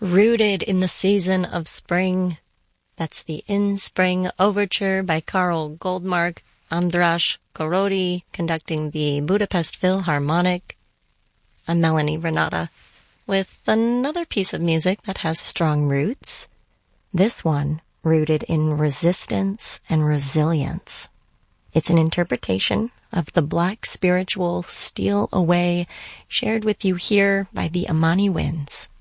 Rooted in the Season of Spring. That's the In Spring Overture by Karl Goldmark, Andras Korody, conducting the Budapest Philharmonic. I'm Melanie Renata, with another piece of music that has strong roots. This one rooted in resistance and resilience. It's an interpretation of the Black spiritual Steal Away, shared with you here by the Amani Winds.